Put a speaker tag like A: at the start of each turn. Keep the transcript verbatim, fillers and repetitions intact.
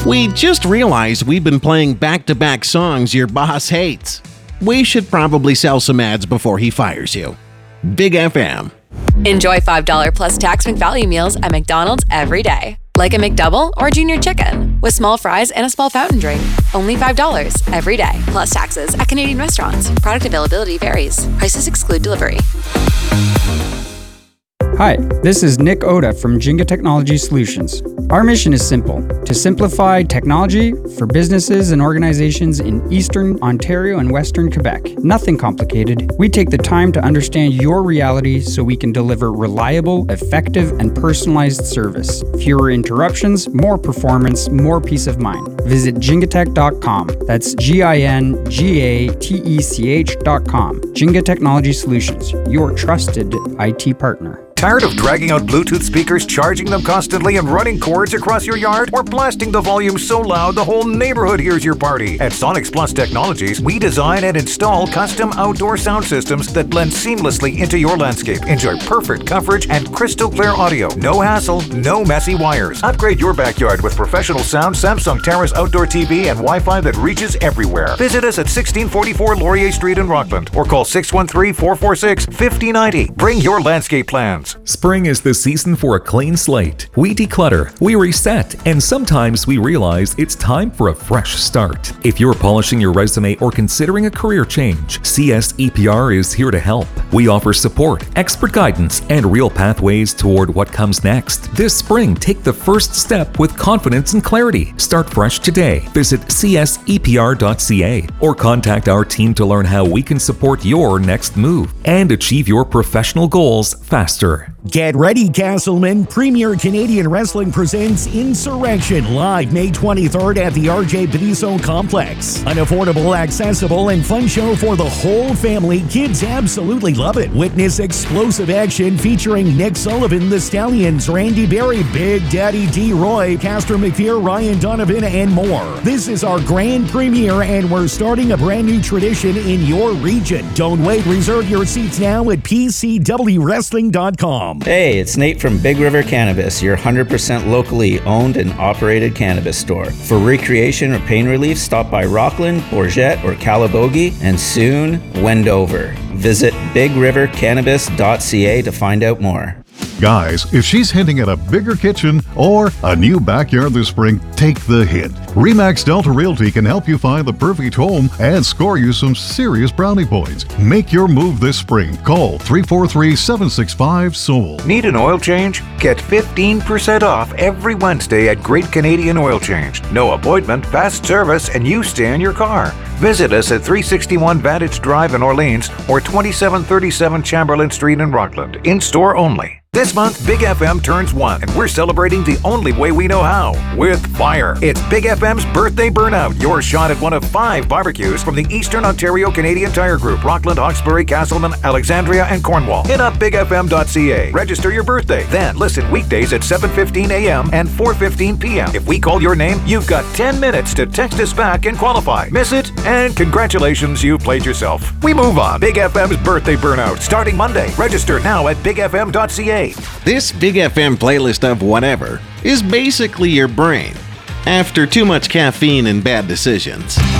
A: We just realized we've been playing back-to-back songs your boss hates. We should probably sell some ads before he fires you. Big F M.
B: Enjoy five dollars plus tax McValue meals at McDonald's every day. Like a McDouble or Junior Chicken with small fries and a small fountain drink. Only five dollars every day, plus taxes at Canadian restaurants. Product availability varies. Prices exclude delivery.
C: Hi, this is Nick Oda from Jinga Technology Solutions. Our mission is simple, to simplify technology for businesses and organizations in Eastern Ontario and Western Quebec. Nothing complicated. We take the time to understand your reality so we can deliver reliable, effective, and personalized service. Fewer interruptions, more performance, more peace of mind. Visit jingatech dot com. That's G I N G A T E C H dot com. Jinga Technology Solutions, your trusted I T partner.
D: Tired of dragging out Bluetooth speakers, charging them constantly, and running cords across your yard? Or blasting the volume so loud the whole neighborhood hears your party? At Sonics Plus Technologies, we design and install custom outdoor sound systems that blend seamlessly into your landscape. Enjoy perfect coverage and crystal clear audio. No hassle, no messy wires. Upgrade your backyard with professional sound, Samsung Terrace outdoor T V, and Wi-Fi that reaches everywhere. Visit us at sixteen forty-four Laurier Street in Rockland or call six one three, four four six, five zero nine zero. Bring your landscape plans.
E: Spring is the season for a clean slate. We declutter, we reset, and sometimes we realize it's time for a fresh start. If you're polishing your resume or considering a career change, C S E P R is here to help. We offer support, expert guidance, and real pathways toward what comes next. This spring, take the first step with confidence and clarity. Start fresh today. Visit C S E P R dot C A or contact our team to learn how we can support your next move and achieve your professional goals faster.
F: Get ready, Castleman. Premier Canadian Wrestling presents Insurrection live May twenty-third at the R J Bediso Complex. An affordable, accessible, and fun show for the whole family. Kids absolutely love it. Witness explosive action featuring Nick Sullivan, the Stallions, Randy Berry, Big Daddy D. Roy, Castor McPherson, Ryan Donovan, and more. This is our grand premiere, and we're starting a brand new tradition in your region. Don't wait. Reserve your seats now at P C W wrestling dot com.
G: Hey, it's Nate from Big River Cannabis, your one hundred percent locally owned and operated cannabis store. For recreation or pain relief, stop by Rockland, Bourget, or Calabogie, and soon, Wendover. Visit big river cannabis dot C A to find out more.
H: Guys, if she's hinting at a bigger kitchen or a new backyard this spring, take the hint. Remax Delta Realty can help you find the perfect home and score you some serious brownie points. Make your move this spring. Call three four three, seven six five, S O L.
D: Need an oil change? Get fifteen percent off every Wednesday at Great Canadian Oil Change. No appointment, fast service, and you stay in your car. Visit us at three sixty-one Vantage Drive in Orleans or twenty-seven thirty-seven Chamberlain Street in Rockland. In-store only. This month, Big F M turns one, and we're celebrating the only way we know how, with fire. It's Big F M's Birthday Burnout, your shot at one of five barbecues from the Eastern Ontario Canadian Tire Group, Rockland, Hawkesbury, Castleman, Alexandria, and Cornwall. Hit up big f m dot c a. Register your birthday. Then listen weekdays at seven fifteen a m and four fifteen p m If we call your name, you've got ten minutes to text us back and qualify. Miss it? And congratulations, you've played yourself. We move on. Big F M's Birthday Burnout, starting Monday. Register now at big f m dot c a.
A: This Big F M playlist of whatever is basically your brain after too much caffeine and bad decisions.